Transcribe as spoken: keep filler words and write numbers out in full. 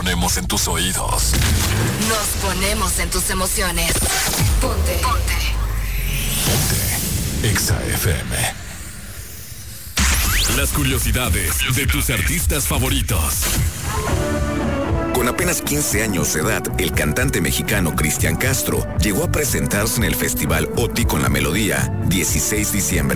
ponemos en tus oídos. Nos ponemos en tus emociones. Ponte. Ponte. Ponte. Exa F M. Las curiosidades de tus artistas favoritos. Con apenas quince años de edad, el cantante mexicano Cristian Castro llegó a presentarse en el festival O T I con la melodía dieciséis de diciembre.